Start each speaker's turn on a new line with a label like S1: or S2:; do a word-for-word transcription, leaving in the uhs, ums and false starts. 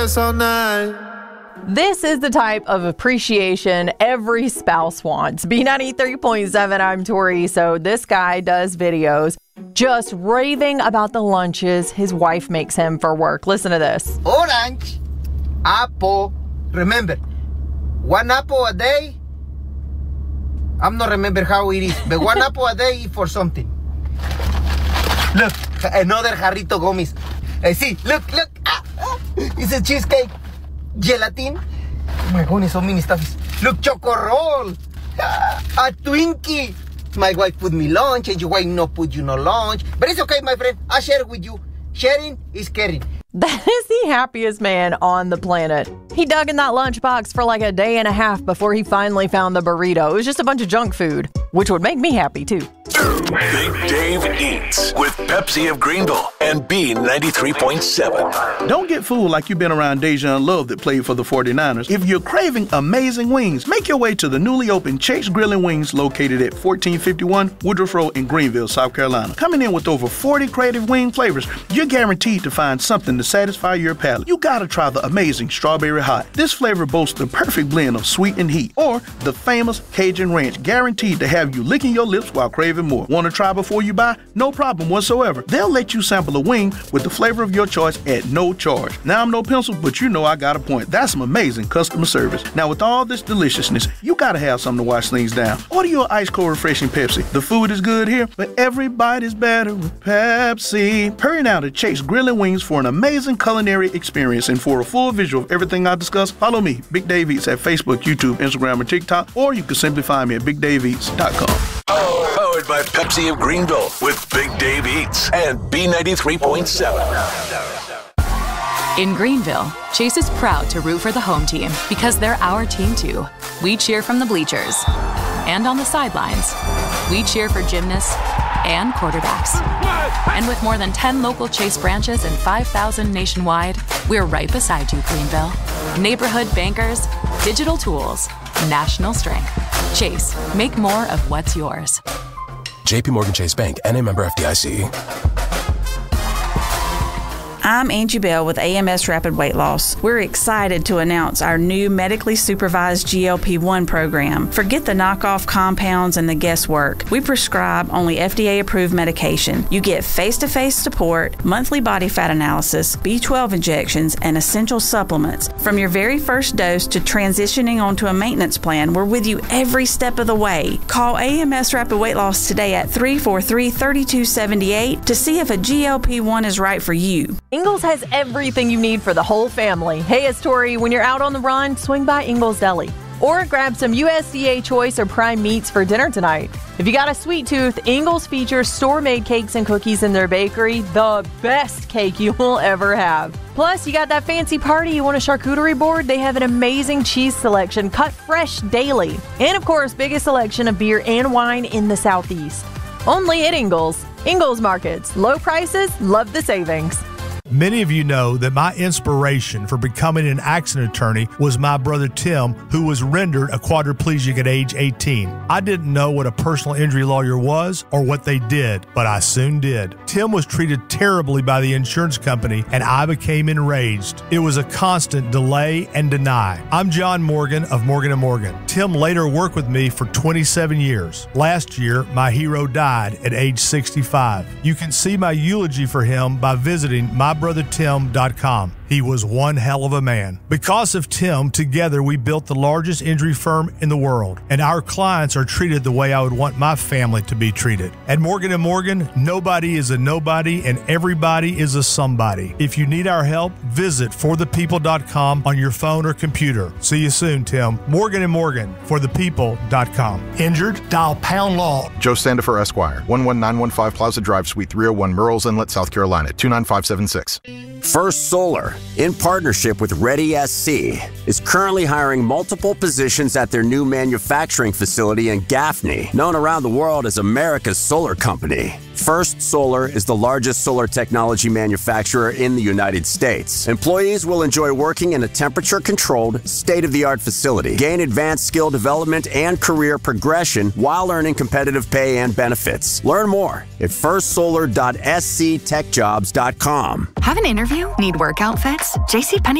S1: dance all night.
S2: This is the type of appreciation every spouse wants. B ninety-three point seven, I'm Tori. So this guy does videos just raving about the lunches his wife makes him for work. Listen to this.
S3: Orange, apple. Remember, one apple a day. I'm not remember how it is, but one apple a day for something. Look, another jarrito gummies. Uh, see, look, look. Ah, ah. It's a cheesecake. Gelatin. Oh my goodness, so many stuff. Look, choco roll. Ah, a Twinkie. My wife put me lunch and your wife no put you no lunch. But it's okay, my friend. I'll share it with you. Sharing is caring.
S2: That is the happiest man on the planet. He dug in that lunchbox for like a day and a half before he finally found the burrito. It was just a bunch of junk food, which would make me happy too.
S4: Big Dave Eats with Pepsi of Greenville and B ninety-three point seven.
S5: Don't get fooled like you've been around Dejan Love that played for the forty-niners. If you're craving amazing wings, make your way to the newly opened Chase Grill and Wings located at fourteen fifty-one Woodruff Road in Greenville, South Carolina. Coming in with over forty creative wing flavors, you're guaranteed to find something to satisfy your palate. You gotta try the amazing Strawberry Hot. This flavor boasts the perfect blend of sweet and heat, or the famous Cajun Ranch, guaranteed to have you licking your lips while craving more. Want to try before you buy? No problem whatsoever. They'll let you sample a wing with the flavor of your choice at no charge. Now, I'm no pencil, but you know I got a point. That's some amazing customer service. Now, with all this deliciousness, you gotta have something to wash things down. Order your ice cold refreshing Pepsi. The food is good here, but every bite is better with Pepsi. Hurry now to Chase Grill and Wings for an amazing culinary experience. And for a full visual of everything I discussed, follow me, Big Dave Eats, at Facebook, YouTube, Instagram, or TikTok, or you can simply find me at big dave eats dot com.
S4: Powered by Pepsi of Greenville with Big Dave Eats and B ninety-three point seven.
S6: In Greenville, Chase is proud to root for the home team because they're our team too. We cheer from the bleachers and on the sidelines. We cheer for gymnasts and quarterbacks. And with more than ten local Chase branches and five thousand nationwide, we're right beside you, Greenville. Neighborhood bankers, digital tools, national strength. Chase, make more of what's yours.
S7: J P Morgan Chase Bank, N A member F D I C.
S8: I'm Angie Bell with A M S Rapid Weight Loss. We're excited to announce our new medically supervised G L P one program. Forget the knockoff compounds and the guesswork. We prescribe only F D A-approved medication. You get face-to-face support, monthly body fat analysis, B twelve injections, and essential supplements. From your very first dose to transitioning onto a maintenance plan, we're with you every step of the way. Call A M S Rapid Weight Loss today at three four three, three two seven eight to see if a G L P one is right for you.
S2: Ingles has everything you need for the whole family. Hey, it's Tori. When you're out on the run, swing by Ingles Deli. Or grab some U S D A Choice or Prime meats for dinner tonight. If you got a sweet tooth, Ingles features store-made cakes and cookies in their bakery. The best cake you will ever have. Plus, you got that fancy party, you want a charcuterie board? They have an amazing cheese selection, cut fresh daily. And of course, biggest selection of beer and wine in the Southeast. Only at Ingles. Ingles Markets. Low prices, love the savings.
S9: Many of you know that my inspiration for becoming an accident attorney was my brother Tim, who was rendered a quadriplegic at age eighteen. I didn't know what a personal injury lawyer was or what they did, but I soon did. Tim was treated terribly by the insurance company, and I became enraged. It was a constant delay and deny. I'm John Morgan of Morgan and Morgan. Tim later worked with me for twenty-seven years. Last year, my hero died at age sixty-five. You can see my eulogy for him by visiting my brother tim dot com. He was one hell of a man. Because of Tim, together we built the largest injury firm in the world, and our clients are treated the way I would want my family to be treated. At Morgan and Morgan, nobody is a nobody and everybody is a somebody. If you need our help, visit for the people dot com on your phone or computer. See you soon, Tim. Morgan and Morgan, for the people dot com. Injured? Dial pound law.
S10: Joe Sandifer, Esquire, one one nine one five Plaza Drive, Suite three oh one, Murrells Inlet, South Carolina, two nine five seven six.
S11: First Solar, in partnership with Ready S C, is currently hiring multiple positions at their new manufacturing facility in Gaffney, known around the world as America's Solar Company. First Solar is the largest solar technology manufacturer in the United States. Employees will enjoy working in a temperature-controlled, state-of-the-art facility, gain advanced skill development and career progression while earning competitive pay and benefits. Learn more at first solar dot s c tech jobs dot com.
S12: Have an interview? Need work outfits? JCPenney